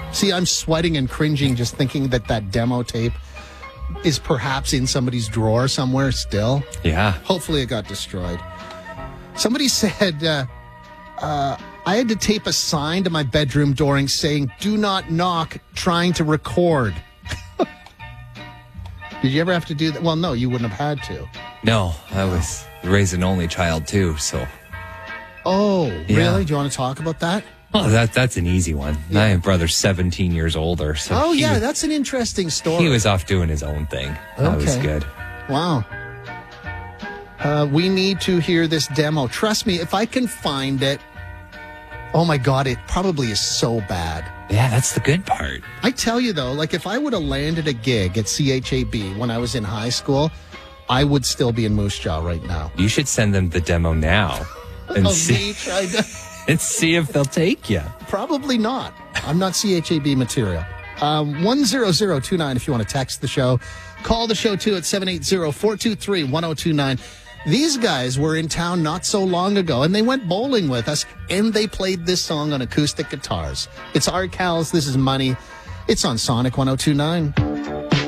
See, I'm sweating and cringing just thinking that demo tape is perhaps in somebody's drawer somewhere still. Yeah. Hopefully it got destroyed. Somebody said, I had to tape a sign to my bedroom door saying, "Do not knock, trying to record." Did you ever have to do that? Well, no, you wouldn't have had to. No, I was raised an only child too, so. Oh, Yeah. really? Do you want to talk about that? Oh, that's an easy one. My brother's 17 years older, so. Oh, yeah, that's an interesting story. He was off doing his own thing. That was Okay. good. Wow. We need to hear this demo. Trust me, if I can find it, oh my God, it probably is so bad. Yeah, that's the good part. I tell you though, like if I would have landed a gig at CHAB when I was in high school, I would still be in Moose Jaw right now. You should send them the demo now and Of me trying to... and see if they'll take you. Probably not. I'm not CHAB material. 10029 if you want to text the show. Call the show too at 780-423-1029. These guys were in town not so long ago, and they went bowling with us, and they played this song on acoustic guitars. It's Art Cals. This is Money. It's on Sonic 1029.